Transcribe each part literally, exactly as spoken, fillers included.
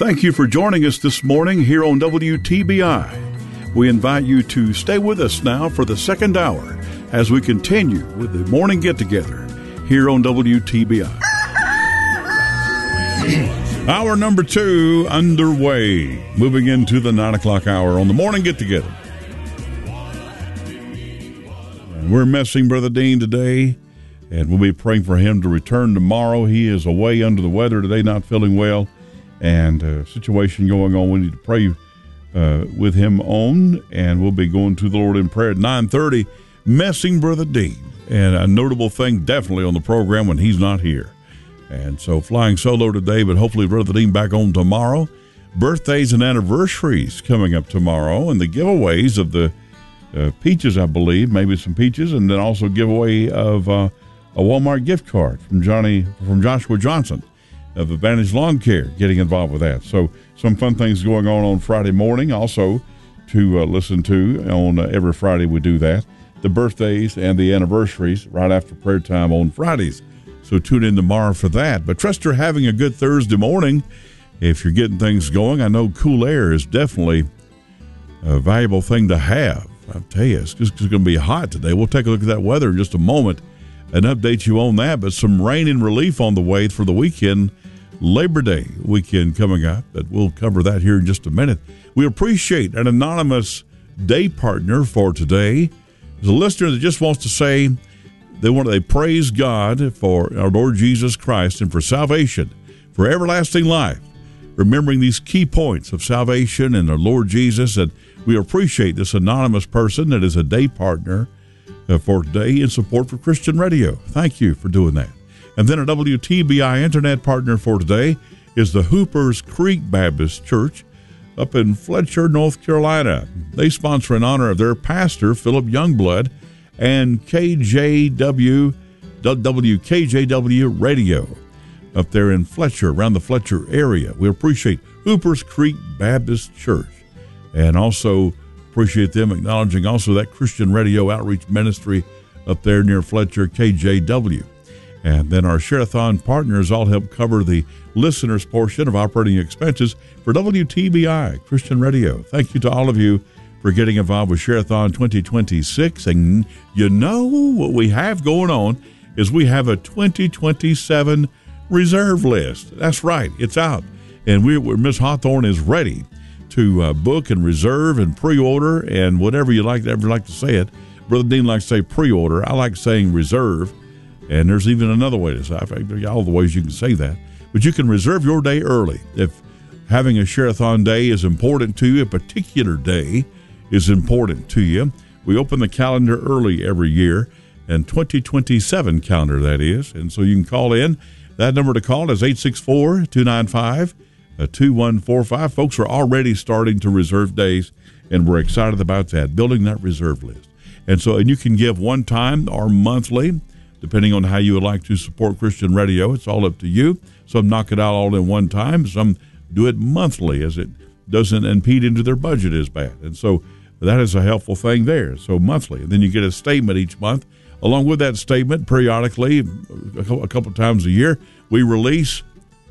Thank you for joining us this morning here on W T B I. We invite you to stay with us now for the second hour as we continue with the morning get-together here on W T B I. Hour number two underway, moving into the nine o'clock hour on the morning get-together. And we're missing Brother Dean today, and we'll be praying for him to return tomorrow. He is away under the weather today, not feeling well, and a situation going on we need to pray uh, with him on, and we'll be going to the Lord in prayer at nine thirty, missing Brother Dean. And a notable thing definitely on the program when he's not here. And so flying solo today, but hopefully Brother Dean back on tomorrow. Birthdays and anniversaries coming up tomorrow, and the giveaways of the uh, peaches, I believe, maybe some peaches, and then also giveaway of uh, a Walmart gift card from Johnny, from Joshua Johnson of Advantage Lawn Care, getting involved with that. So some fun things going on on Friday morning, also to uh, listen to on uh, every Friday we do that. The birthdays and the anniversaries right after prayer time on Fridays. So tune in tomorrow for that. But trust you're having a good Thursday morning. If you're getting things going, I know cool air is definitely a valuable thing to have. I'll tell you, it's just going to be hot today. We'll take a look at that weather in just a moment and update you on that. But some rain and relief on the way for the weekend, Labor Day weekend coming up. But we'll cover that here in just a minute. We appreciate an anonymous day partner for today. There's a listener that just wants to say they want to they praise God for our Lord Jesus Christ and for salvation, for everlasting life, remembering these key points of salvation and our Lord Jesus. And we appreciate this anonymous person that is a day partner uh, for today in support for Christian Radio. Thank you for doing that. And then a W T B I internet partner for today is the Hoopers Creek Baptist Church up in Fletcher, North Carolina. They sponsor in honor of their pastor, Philip Youngblood, and K J W, W K J W Radio up there in Fletcher, around the Fletcher area. We appreciate Hoopers Creek Baptist Church, and also appreciate them acknowledging also that Christian Radio Outreach Ministry up there near Fletcher, K J W. And then our Share-a-thon partners all help cover the listeners' portion of operating expenses for W T B I Christian Radio. Thank you to all of you for getting involved with Share-a-thon twenty twenty-six. And you know what we have going on is we have a twenty twenty-seven reserve list. That's right, it's out. And we, Miss Hawthorne is ready to uh, book and reserve and pre-order and whatever you like, ever like to say it. Brother Dean likes to say pre-order. I like saying reserve. And there's even another way to say it. All the ways you can say that. But you can reserve your day early. If having a Share-a-thon day is important to you, a particular day is important to you, we open the calendar early every year, and twenty twenty-seven calendar, that is. And so you can call in. That number to call is eight six four, two nine five, two one four five. Folks are already starting to reserve days, and we're excited about that, building that reserve list. And so, and you can give one time or monthly, depending on how you would like to support Christian Radio. It's all up to you. Some knock it out all in one time. Some do it monthly, as it doesn't impede into their budget as bad. And so that is a helpful thing there. So monthly. And then you get a statement each month. Along with that statement, periodically, a couple of times a year, we release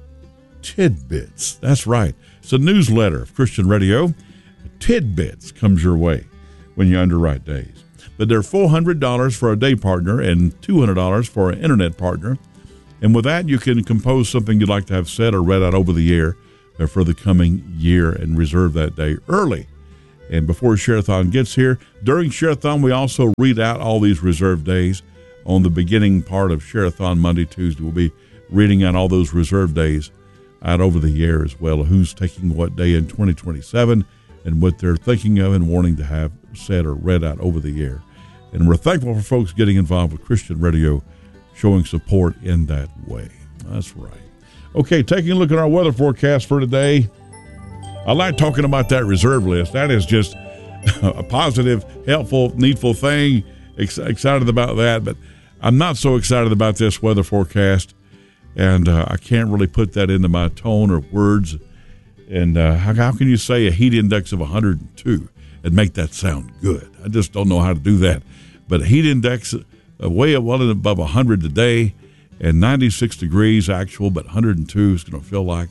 tidbits. That's right. It's a newsletter of Christian Radio. Tidbits comes your way when you underwrite days. But they're four hundred dollars for a day partner and two hundred dollars for an internet partner. And with that, you can compose something you'd like to have said or read out over the air for the coming year and reserve that day early. And before Share-a-thon gets here, during Share-a-thon, we also read out all these reserved days on the beginning part of Share-a-thon Monday, Tuesday. We'll be reading out all those reserved days out over the air as well, who's taking what day in twenty twenty-seven and what they're thinking of and wanting to have said or read out over the air. And we're thankful for folks getting involved with Christian Radio, showing support in that way. That's right. Okay, taking a look at our weather forecast for today. I like talking about that reserve list. That is just a positive, helpful, needful thing. Ex- excited about that, but I'm not so excited about this weather forecast, and uh, I can't really put that into my tone or words. And uh, how, how can you say a heat index of one hundred two and make that sound good? I just don't know how to do that. But a heat index uh, way well above one hundred today, and ninety-six degrees actual, but one hundred two is going to feel like.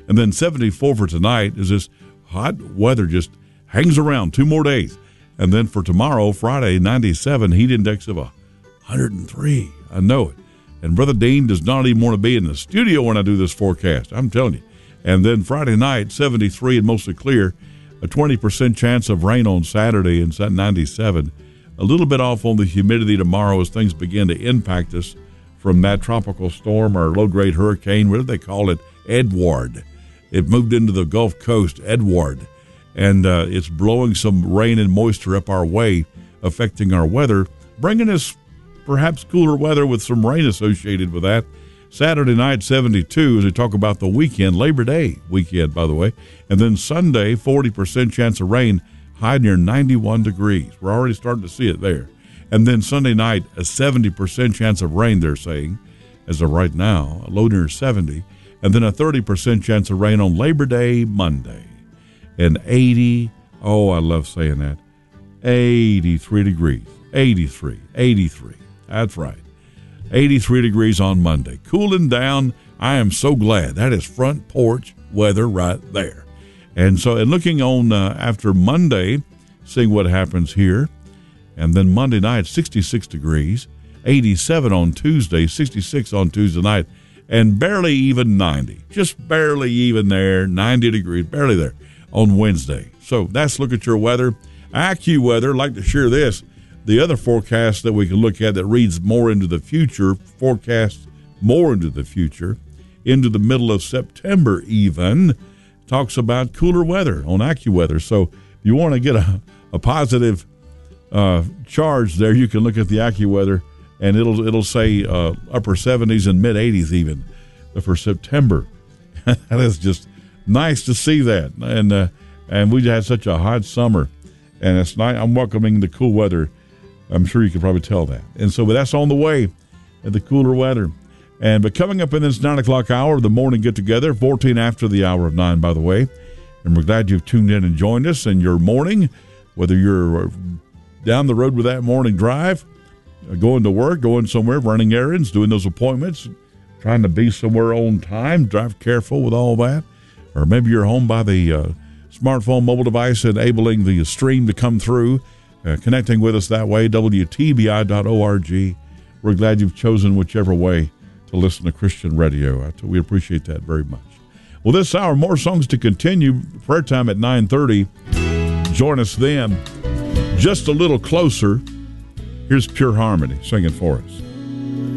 And then seventy-four for tonight as this hot weather just hangs around two more days. And then for tomorrow, Friday, ninety-seven, heat index of one hundred three. I know it. And Brother Dean does not even want to be in the studio when I do this forecast. I'm telling you. And then Friday night, seventy-three and mostly clear. A twenty percent chance of rain on Saturday and ninety-seven. A little bit off on the humidity tomorrow as things begin to impact us from that tropical storm or low-grade hurricane. What do they call it? Edward. It moved into the Gulf Coast, Edward. And uh, it's blowing some rain and moisture up our way, affecting our weather, bringing us perhaps cooler weather with some rain associated with that. Saturday night, seventy-two, as we talk about the weekend, Labor Day weekend, by the way. And then Sunday, forty percent chance of rain, high near ninety-one degrees. We're already starting to see it there. And then Sunday night, a seventy percent chance of rain, they're saying, as of right now, a low near seventy. And then a thirty percent chance of rain on Labor Day, Monday. And eighty, oh, I love saying that, eighty-three degrees, eighty-three, eighty-three. That's right. eighty-three degrees on Monday. Cooling down. I am so glad. That is front porch weather right there. And so, and looking on uh, after Monday, seeing what happens here. And then Monday night, sixty-six degrees, eighty-seven on Tuesday, sixty-six on Tuesday night, and barely even ninety. Just barely even there, ninety degrees, barely there on Wednesday. So that's look at your weather. AccuWeather, I'd like to share this. The other forecast that we can look at that reads more into the future, forecasts more into the future, into the middle of September even, talks about cooler weather on AccuWeather. So if you want to get a, a positive uh, charge there, you can look at the AccuWeather, and it'll it'll say uh, upper seventies and mid eighties even for September. That is just nice to see that. And uh, and we had such a hot summer, and it's nice. I'm welcoming the cool weather. I'm sure you can probably tell that. And so but that's on the way, the cooler weather. And but coming up in this nine o'clock hour, the morning get-together, fourteen after the hour of nine, by the way. And we're glad you've tuned in and joined us in your morning, whether you're down the road with that morning drive, going to work, going somewhere, running errands, doing those appointments, trying to be somewhere on time, drive careful with all that. Or maybe you're home by the uh, smartphone mobile device, enabling the stream to come through. Uh, connecting with us that way, W T B I dot org. We're glad you've chosen whichever way to listen to Christian radio. We appreciate that very much. Well, this hour, more songs to continue. Prayer time at nine thirty. Join us then. Just a little closer. Here's Pure Harmony singing for us.